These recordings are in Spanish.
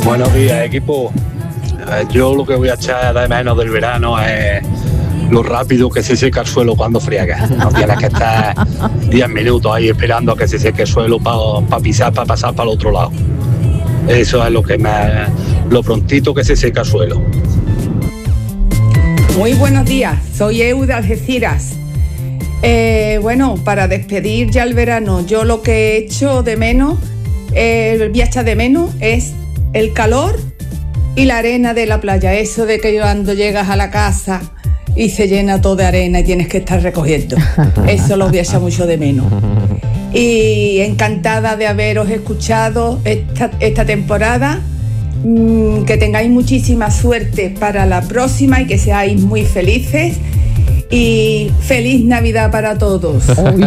Buenos días, equipo. Yo lo que voy a echar de menos del verano es lo rápido que se seca el suelo cuando friega. No tienes que estar 10 minutos ahí esperando a que se seque el suelo para pisar, para pasar para el otro lado. Eso es lo prontito que se seca el suelo. Muy buenos días, soy Eu de Algeciras. Bueno, para despedir ya el verano, yo lo que echo de menos, voy a echar de menos, es el calor y la arena de la playa. Eso de que cuando llegas a la casa y se llena todo de arena y tienes que estar recogiendo. Eso lo voy a echar mucho de menos. Y encantada de haberos escuchado esta temporada. Que tengáis muchísima suerte para la próxima y que seáis muy felices. Y feliz Navidad para todos.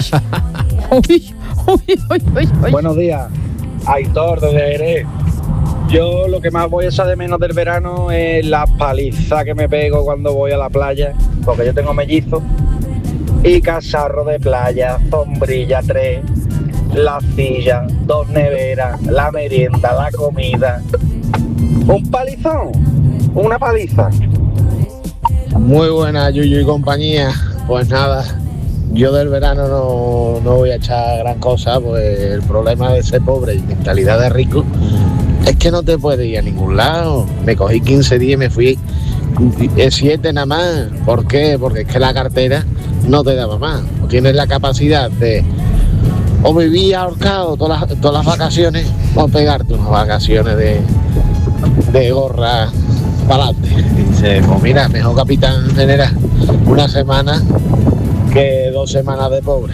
Buenos días, Aitor desde Jerez. Yo lo que más voy a echar de menos del verano es la paliza que me pego cuando voy a la playa, porque yo tengo mellizos, y cacharro de playa, sombrilla 3, la silla, 2 neveras, la merienda, la comida. Un palizón, una paliza. Muy buena, Yuyu y compañía. Pues nada, yo del verano no voy a echar gran cosa, pues el problema de ser pobre y mentalidad de rico es que no te puedes ir a ningún lado. Me cogí 15 días y me fui 7 nada más. ¿Por qué? Porque es que la cartera no te daba más. No tienes la capacidad de o vivir ahorcado todas las vacaciones o pegarte unas vacaciones de gorra para adelante. Dice, pues mira, mejor capitán general una semana que 2 semanas de pobre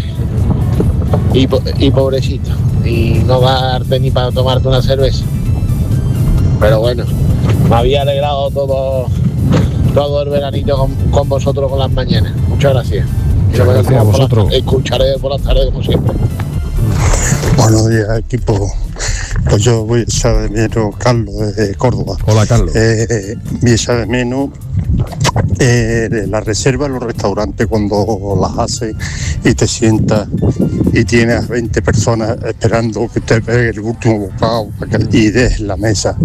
y pobrecito, y no darte ni para tomarte una cerveza. Pero bueno, me había alegrado todo el veranito con vosotros con las mañanas. Muchas gracias. Muchas gracias a vosotros. Escucharé por las tardes como siempre. Buenos días, equipo. Pues yo voy a echar de menos, Carlos, desde Córdoba. Hola, Carlos. Voy a echar de menos la reserva en los restaurantes cuando las haces y te sientas y tienes 20 personas esperando que te pegue el último bocado y des la mesa.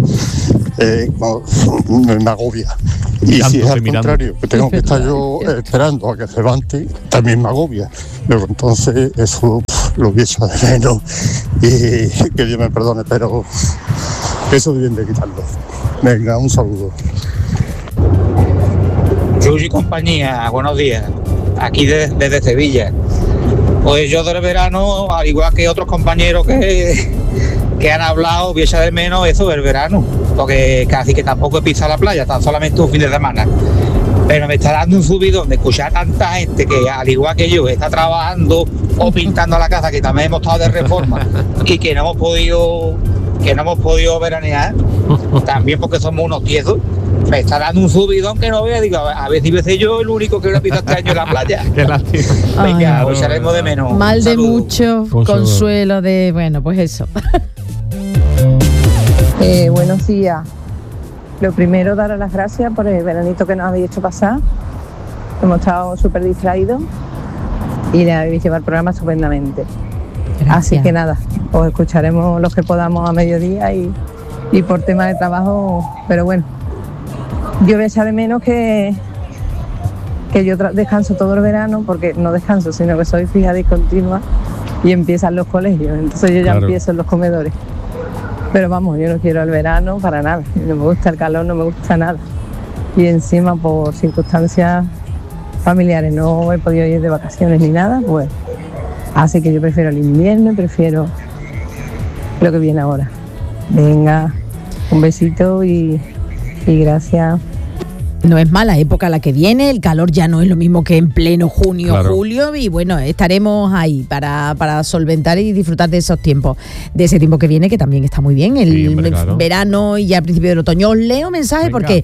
Me agobia. Y si es al contrario, que tengo que estar yo esperando a que se levante, también me agobia. Pero entonces eso lo voy a echar de menos y que Dios me perdone, pero eso deben de quitarlo. Venga, un saludo. Yuyu y compañía, buenos días. Aquí desde Sevilla. Pues yo del verano, al igual que otros compañeros que han hablado, voy a echar de menos eso del verano, porque casi que tampoco he pisado la playa, tan solamente un fin de semana. Pero me está dando un subidón de escuchar a tanta gente que, al igual que yo, está trabajando o pintando la casa, que también hemos estado de reforma y que no hemos podido veranear, también porque somos unos tiesos. Me está dando un subidón que no vea, digo, a ver si voy a ser yo el único que lo ha pisado este año en la playa. Qué lástima. Venga, os echaremos de menos. Mal de mucho, consuelo de, bueno, pues eso. Buenos días. Lo primero, daros las gracias por el veranito que nos habéis hecho pasar. Hemos estado súper distraídos y le habéis llevado el programa estupendamente. Gracias. Así que nada, os escucharemos los que podamos a mediodía y por tema de trabajo, pero bueno. Yo voy a echar de menos que yo descanso todo el verano, porque no descanso, sino que soy fija discontinua y empiezan los colegios, entonces yo ya empiezo en los comedores. Pero vamos, yo no quiero el verano para nada, no me gusta el calor, no me gusta nada. Y encima por circunstancias familiares no he podido ir de vacaciones ni nada, pues así que yo prefiero el invierno, prefiero lo que viene ahora. Venga, un besito y gracias. No es mala época la que viene, el calor ya no es lo mismo que en pleno junio, julio, y bueno, estaremos ahí para solventar y disfrutar de esos tiempos, de ese tiempo que viene, que también está muy bien, el verano y ya al principio del otoño. Os leo mensajes porque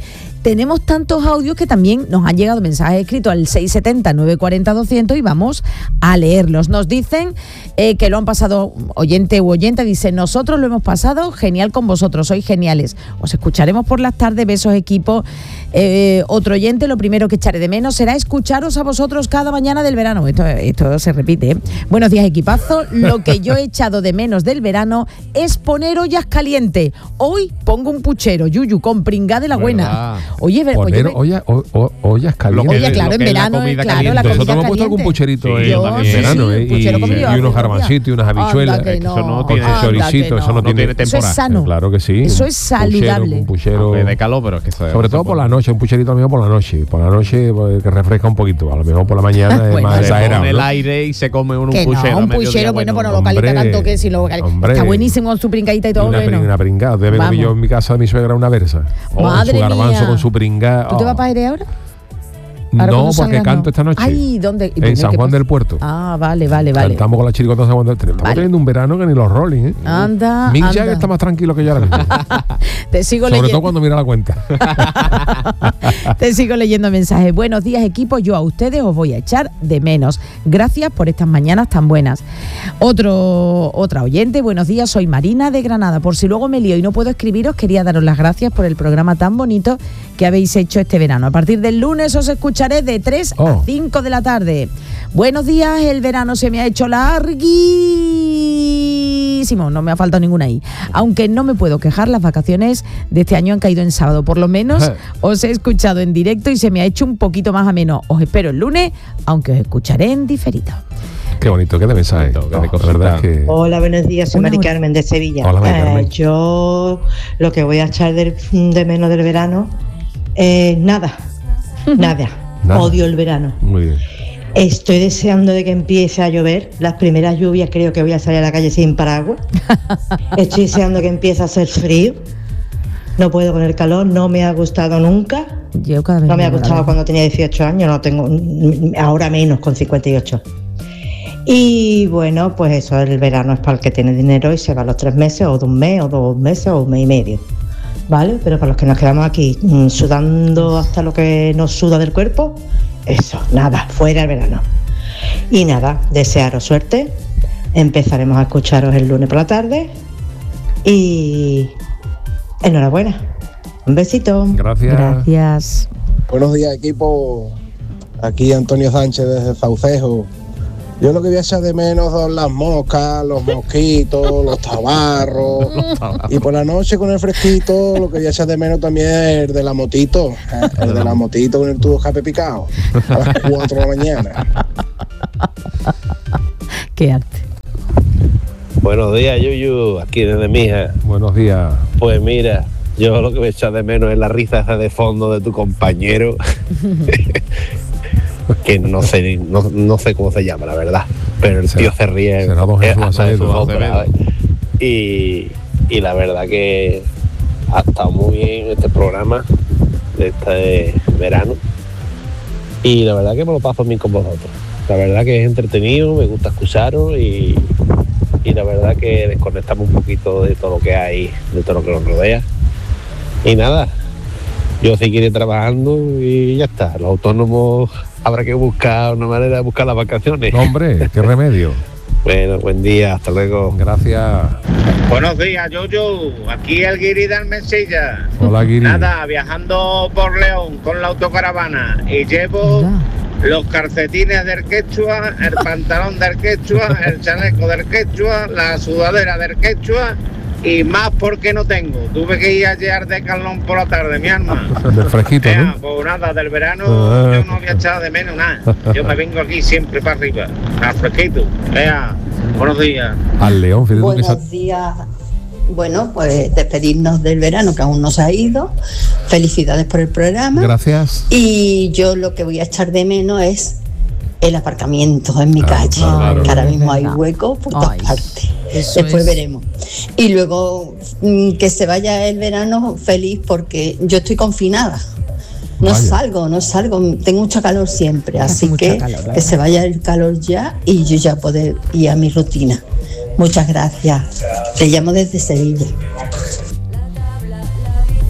tenemos tantos audios que también nos han llegado mensajes escritos al 670-940-200 y vamos a leerlos. Nos dicen que lo han pasado, oyente u oyente, dice: nosotros lo hemos pasado genial con vosotros, sois geniales. Os escucharemos por las tardes, besos equipo. Otro oyente: lo primero que echaré de menos será escucharos a vosotros cada mañana del verano. Esto se repite, ¿eh? Buenos días, equipazo. Lo que yo he echado de menos del verano es poner ollas calientes. Hoy pongo un puchero, Yuyu, con pringá de la buena. Oye, poner ollas calientes. Oye, claro, en verano, claro, la comida nosotros hemos puesto algún pucherito en verano, y unos garbancitos y unas habichuelas. Eso no tiene choricito, eso no tiene temporada. Eso es sano. Claro que sí. Eso es saludable. Un puchero de calor, pero es que eso sobre todo por la noche, un pucherito amigo por la noche que refresca un poquito. A lo mejor por la mañana es más exagerado. En el aire y se come un puchero. No, un puchero, bueno, no lo calienta tanto que si lo está buenísimo con su pringadita y todo. Una pringada. Debe de yo en mi casa de mi suegra una versa. Madre su garbanzo mía. Con su pringada. ¿Tú te vas para aire ahora? No, porque canto esta noche. Ay, ¿dónde? En San Juan del Puerto. Ah, vale. Cantamos con la chirigota en San Juan del Puerto. Estamos teniendo un verano que ni los Rolling, ¿eh? Anda. Mick Jagger está más tranquilo que yo ahora mismo. Te sigo Sobre todo cuando mira la cuenta. Te sigo leyendo mensajes. Buenos días, equipo. Yo a ustedes os voy a echar de menos. Gracias por estas mañanas tan buenas. Otra oyente. Buenos días, soy Marina de Granada. Por si luego me lío y no puedo escribiros, quería daros las gracias por el programa tan bonito que habéis hecho este verano. A partir del lunes os escucharé de 3 a 5 de la tarde. Buenos días, el verano se me ha hecho larguísimo. No me ha faltado ninguna ahí. Aunque no me puedo quejar, las vacaciones de este año han caído en sábado. Por lo menos os he escuchado en directo y se me ha hecho un poquito más ameno. Os espero el lunes, aunque os escucharé en diferido. Qué bonito, qué de mensaje. Verdad que... Hola, buenos días, soy Mari Carmen de Sevilla. Hola, Mari Carmen. Yo lo que voy a echar de menos del verano es nada. Odio el verano. Muy bien. Estoy deseando de que empiece a llover. Las primeras lluvias creo que voy a salir a la calle sin paraguas. Estoy deseando que empiece a hacer frío. No puedo con el calor, no me ha gustado nunca. No me ha gustado cuando tenía 18 años, no tengo ahora menos con 58. Y bueno, pues eso, el verano es para el que tiene dinero y se va los 3 meses, o de un mes, o 2 meses, o un mes y medio. ¿Vale? Pero para los que nos quedamos aquí sudando hasta lo que nos suda del cuerpo, eso, nada, fuera el verano. Y nada, desearos suerte. Empezaremos a escucharos el lunes por la tarde. Y enhorabuena. Un besito. Gracias. Buenos días, equipo. Aquí Antonio Sánchez desde Saucejo. Yo lo que voy a echar de menos son las moscas, los mosquitos, los tabarros. Y por la noche con el fresquito, lo que voy a echar de menos también es el de la motito. El de la motito con el tubo escape picado. A las 4 de la mañana. Qué arte. Buenos días, Yuyu, aquí desde Mija. Buenos días. Pues mira, yo lo que voy a echar de menos es la risa esa de fondo de tu compañero. Que no sé cómo se llama, la verdad, pero el tío se ríe hasta de su sombra, y la verdad que ha estado muy bien este programa de este verano, y la verdad que me lo paso bien con vosotros. La verdad que es entretenido, me gusta escucharos y la verdad que desconectamos un poquito de todo lo que hay, de todo lo que nos rodea. Y nada, yo seguiré trabajando y ya está. Los autónomos habrá que buscar una manera de buscar las vacaciones. Hombre, qué remedio. Bueno, buen día, hasta luego. Gracias. Buenos días, Yuyu. Aquí el Guiri del Mesilla. Hola, Guiri. Nada, viajando por León con la autocaravana y llevo los calcetines del Quechua, el pantalón del Quechua, el chaleco del Quechua, la sudadera del Quechua y más porque no tengo. Tuve que ir a llevar de Calón por la tarde, mi alma. Del fresquito, ¿no? Pues nada, del verano yo no había echado de menos nada. Yo me vengo aquí siempre para arriba, al fresquito. Buenos días. Al León, buenos días. Bueno, pues despedirnos del verano que aún no se ha ido. Felicidades por el programa. Gracias. Y yo lo que voy a echar de menos es el aparcamiento en mi calle, que ahora mismo hay huecos por todas partes. Después veremos. Y luego que se vaya el verano feliz porque yo estoy confinada. No salgo, tengo mucho calor siempre, así que que se vaya el calor ya y yo ya poder ir a mi rutina. Muchas gracias. Te llamo desde Sevilla.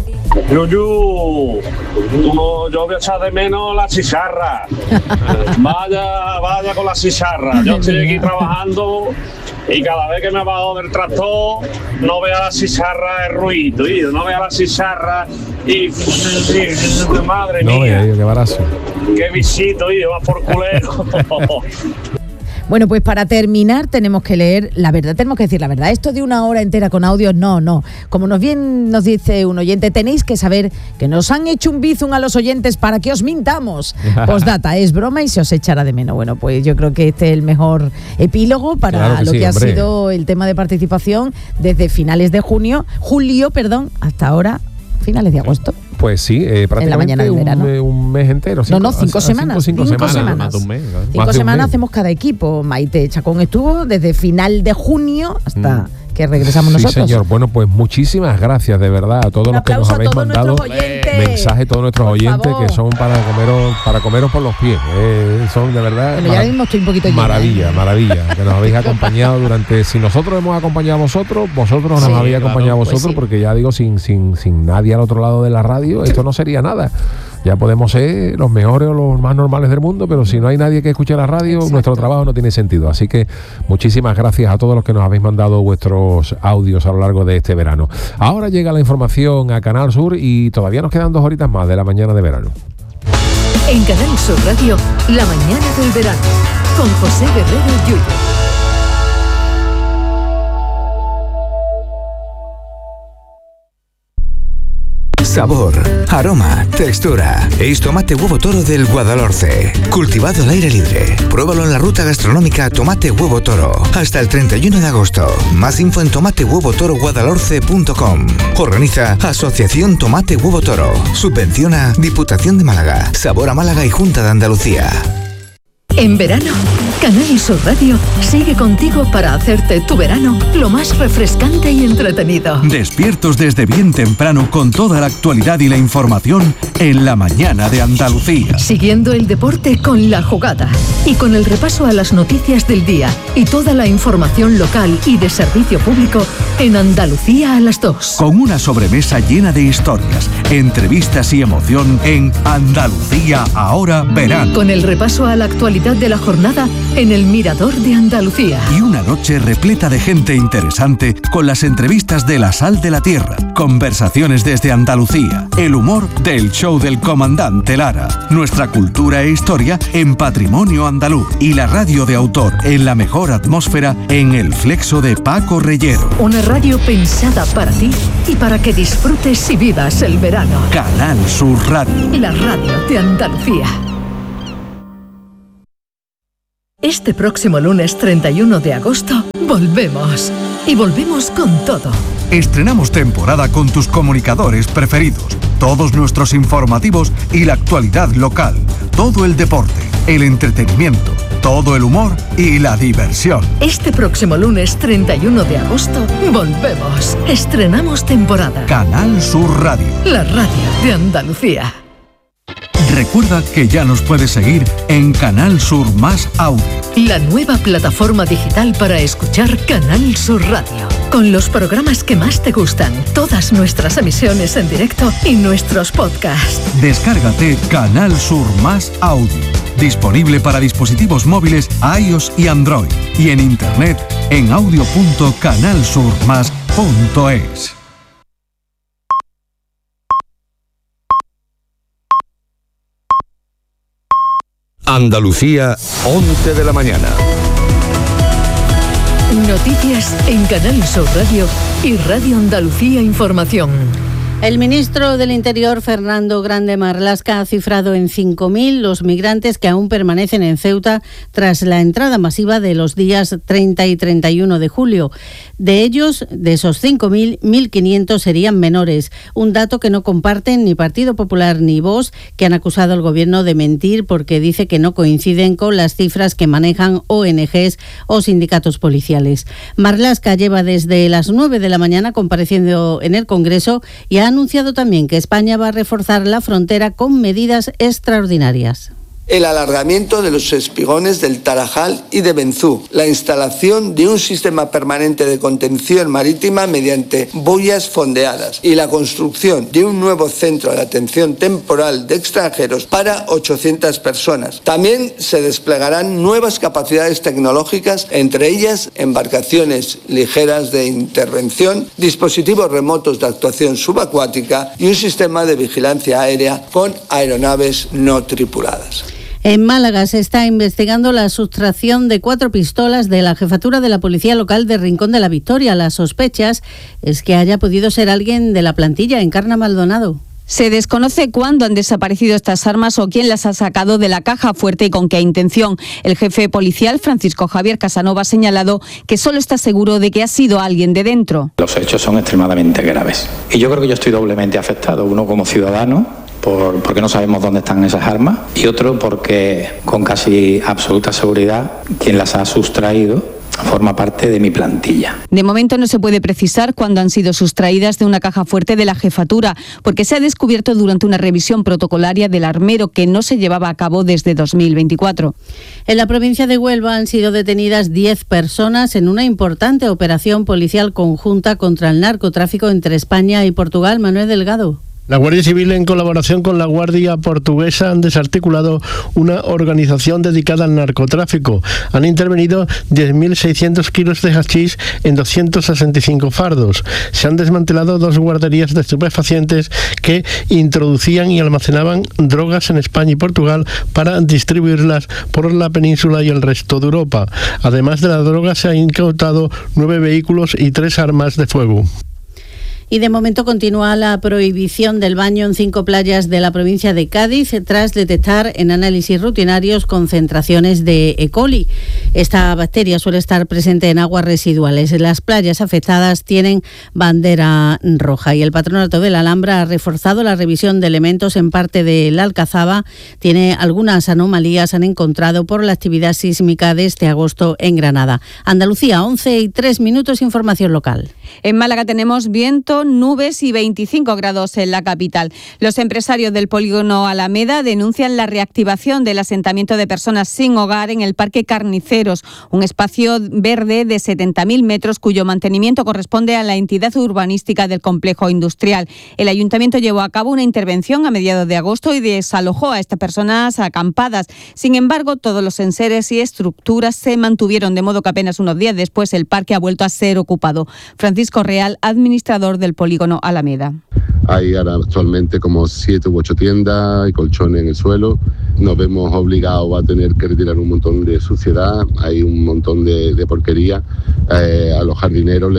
Yuyu, yo voy a echar de menos la chicharra. Vaya con la chicharra. Yo estoy aquí trabajando y cada vez que me bajo del tractor no veo la chicharra el ruido, tío. No veo la chicharra y madre mía. No vea, qué barazo. Qué visito, tío, va por culero. Bueno, pues para terminar tenemos que leer la verdad, tenemos que decir la verdad. Esto de una hora entera con audios, no. Como nos dice un oyente, tenéis que saber que nos han hecho un bizum a los oyentes para que os mintamos. Postdata, es broma y se os echará de menos. Bueno, pues yo creo que este es el mejor epílogo para lo que ha sido el tema de participación desde finales de julio, hasta ahora, finales de agosto. Pues sí, prácticamente un mes entero. 5 semanas. 5 semanas. Más de un mes. 5 semanas hacemos cada equipo. Maite Chacón estuvo desde final de junio hasta que regresamos nosotros. Sí, señor. Bueno, pues muchísimas gracias de verdad a todos los que nos habéis mandado mensajes, todos nuestros oyentes que son para comeros por los pies. Son de verdad bueno, ya mismo estoy un poquito maravilla, que nos habéis acompañado durante. Si nosotros hemos acompañado a vosotros nos habéis acompañado a vosotros, porque ya digo, sin nadie al otro lado de la radio, esto no sería nada. Ya podemos ser los mejores o los más normales del mundo, pero si no hay nadie que escuche la radio, nuestro trabajo no tiene sentido. Así que muchísimas gracias a todos los que nos habéis mandado vuestros audios a lo largo de este verano. Ahora llega la información a Canal Sur y todavía nos quedan 2 horitas más de la mañana de verano. En Canal Sur Radio, la mañana del verano, con José Guerrero Yuyu. Sabor, aroma, textura. Es tomate huevo toro del Guadalhorce. Cultivado al aire libre. Pruébalo en la ruta gastronómica Tomate Huevo Toro. Hasta el 31 de agosto. Más info en tomatehuevotoroguadalhorce.com. Organiza Asociación Tomate Huevo Toro. Subvenciona Diputación de Málaga. Sabor a Málaga y Junta de Andalucía. En verano, Canal Sur Radio sigue contigo para hacerte tu verano lo más refrescante y entretenido. Despiertos desde bien temprano con toda la actualidad y la información en la mañana de Andalucía. Siguiendo el deporte con La Jugada y con el repaso a las noticias del día y toda la información local y de servicio público en Andalucía a las 2. Con una sobremesa llena de historias, entrevistas y emoción en Andalucía ahora verano. Con el repaso a la actualidad de la jornada en el Mirador de Andalucía. Y una noche repleta de gente interesante con las entrevistas de La Sal de la Tierra, conversaciones desde Andalucía, el humor del show del comandante Lara, nuestra cultura e historia en Patrimonio Andaluz y la radio de autor en la mejor atmósfera en El Flexo de Paco Reyero. Una radio pensada para ti y para que disfrutes y vivas el verano. Canal Sur Radio. La radio de Andalucía. Este próximo lunes 31 de agosto volvemos. Y volvemos con todo. Estrenamos temporada con tus comunicadores preferidos, todos nuestros informativos y la actualidad local, todo el deporte, el entretenimiento, todo el humor y la diversión. Este próximo lunes 31 de agosto volvemos. Estrenamos temporada. Canal Sur Radio. La radio de Andalucía. Recuerda que ya nos puedes seguir en Canal Sur Más Audio. La nueva plataforma digital para escuchar Canal Sur Radio. Con los programas que más te gustan, todas nuestras emisiones en directo y nuestros podcasts. Descárgate Canal Sur Más Audio. Disponible para dispositivos móviles iOS y Android. Y en internet en audio.canalsurmas.es. Andalucía, 11 de la mañana. Noticias en Canal Sur Radio y Radio Andalucía Información. El ministro del Interior, Fernando Grande Marlaska, ha cifrado en 5.000 los migrantes que aún permanecen en Ceuta tras la entrada masiva de los días 30 y 31 de julio. De ellos, de esos 5.000, 1.500 serían menores, un dato que no comparten ni Partido Popular ni Vox, que han acusado al gobierno de mentir porque dice que no coinciden con las cifras que manejan ONGs o sindicatos policiales. Marlaska lleva desde las 9 de la mañana compareciendo en el Congreso y ha anunciado también que España va a reforzar la frontera con medidas extraordinarias. el alargamiento de los espigones del Tarajal y de Benzú, la instalación de un sistema permanente de contención marítima mediante boyas fondeadas y la construcción de un nuevo centro de atención temporal de extranjeros para 800 personas. También se desplegarán nuevas capacidades tecnológicas, entre ellas embarcaciones ligeras de intervención, dispositivos remotos de actuación subacuática y un sistema de vigilancia aérea con aeronaves no tripuladas. En Málaga se está investigando la sustracción de 4 pistolas de la jefatura de la Policía Local de Rincón de la Victoria. Las sospechas es que haya podido ser alguien de la plantilla. Encarna Maldonado. Se desconoce cuándo han desaparecido estas armas o quién las ha sacado de la caja fuerte y con qué intención. El jefe policial, Francisco Javier Casanova, ha señalado que solo está seguro de que ha sido alguien de dentro. Los hechos son extremadamente graves. Y yo creo que yo estoy doblemente afectado. Uno como ciudadano, porque no sabemos dónde están esas armas, y otro porque con casi absoluta seguridad quien las ha sustraído forma parte de mi plantilla. De momento no se puede precisar cuándo han sido sustraídas de una caja fuerte de la jefatura, porque se ha descubierto durante una revisión protocolaria del armero que no se llevaba a cabo desde 2024. En la provincia de Huelva han sido detenidas 10 personas en una importante operación policial conjunta contra el narcotráfico entre España y Portugal. Manuel Delgado. La Guardia Civil, en colaboración con la Guardia Portuguesa, han desarticulado una organización dedicada al narcotráfico. Han intervenido 10.600 kilos de hachís en 265 fardos. Se han desmantelado 2 guarderías de estupefacientes que introducían y almacenaban drogas en España y Portugal para distribuirlas por la península y el resto de Europa. Además de la droga, se han incautado 9 vehículos y 3 armas de fuego. Y de momento continúa la prohibición del baño en 5 playas de la provincia de Cádiz tras detectar en análisis rutinarios concentraciones de E. coli. Esta bacteria suele estar presente en aguas residuales. Las playas afectadas tienen bandera roja y el Patronato de la Alhambra ha reforzado la revisión de elementos en parte de la Alcazaba. Tiene algunas anomalías, han encontrado por la actividad sísmica de este agosto en Granada. Andalucía, 11:03, información local. En Málaga tenemos viento, nubes y 25 grados en la capital. Los empresarios del polígono Alameda denuncian la reactivación del asentamiento de personas sin hogar en el Parque Carniceros, un espacio verde de 70.000 metros cuyo mantenimiento corresponde a la entidad urbanística del complejo industrial. El ayuntamiento llevó a cabo una intervención a mediados de agosto y desalojó a estas personas acampadas. Sin embargo, todos los enseres y estructuras se mantuvieron, de modo que apenas unos días después el parque ha vuelto a ser ocupado. Francisco Real, administrador del polígono Alameda. Hay ahora actualmente como 7 u 8 tiendas y colchones en el suelo. Nos vemos obligados a tener que retirar un montón de suciedad, hay un montón de porquería. A los jardineros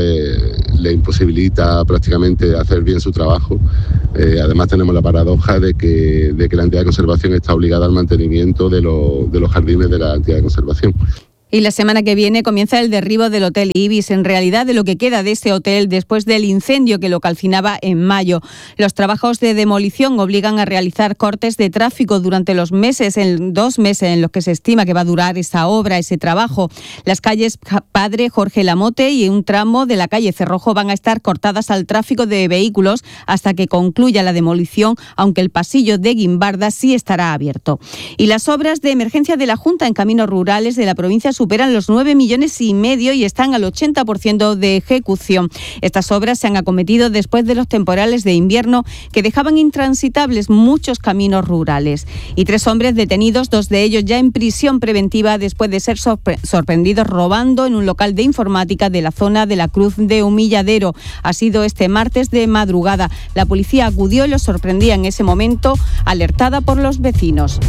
le imposibilita prácticamente hacer bien su trabajo. Además tenemos la paradoja de que la entidad de conservación está obligada al mantenimiento de los jardines de la entidad de conservación. Y la semana que viene comienza el derribo del Hotel Ibis, en realidad de lo que queda de este hotel después del incendio que lo calcinaba en mayo. Los trabajos de demolición obligan a realizar cortes de tráfico durante los 2 meses en los que se estima que va a durar esa obra, ese trabajo. Las calles Padre Jorge Lamote y un tramo de la calle Cerrojo van a estar cortadas al tráfico de vehículos hasta que concluya la demolición, aunque el pasillo de Guimbarda sí estará abierto. Y las obras de emergencia de la Junta en caminos rurales de la provincia superan los 9,5 millones y están al 80% de ejecución. Estas obras se han acometido después de los temporales de invierno que dejaban intransitables muchos caminos rurales. Y 3 hombres detenidos, 2 de ellos ya en prisión preventiva después de ser sorprendidos robando en un local de informática de la zona de la Cruz de Humilladero. Ha sido este martes de madrugada. La policía acudió y los sorprendía en ese momento, alertada por los vecinos.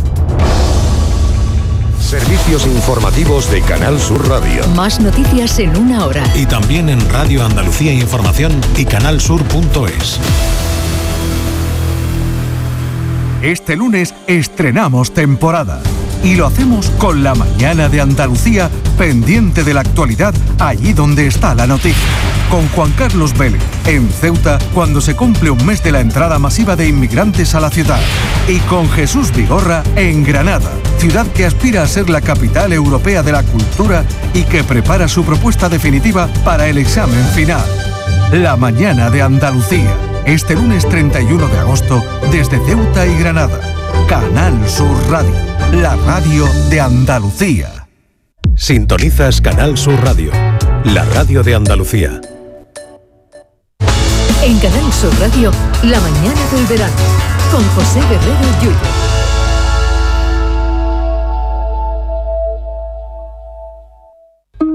Servicios informativos de Canal Sur Radio. Más noticias en 1 hora. Y también en Radio Andalucía Información y canalsur.es. Este lunes estrenamos temporada. Y lo hacemos con la mañana de Andalucía, pendiente de la actualidad allí donde está la noticia. Con Juan Carlos Vélez, en Ceuta, cuando se cumple un mes de la entrada masiva de inmigrantes a la ciudad. Y con Jesús Vigorra, en Granada, ciudad que aspira a ser la capital europea de la cultura y que prepara su propuesta definitiva para el examen final. La mañana de Andalucía, este lunes 31 de agosto, desde Ceuta y Granada. Canal Sur Radio. la radio de Andalucía. Sintonizas Canal Sur Radio, la radio de Andalucía. En Canal Sur Radio, la mañana del verano, con José Guerrero Yuyu.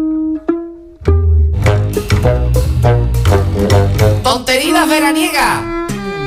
¡Tonterías veraniegas!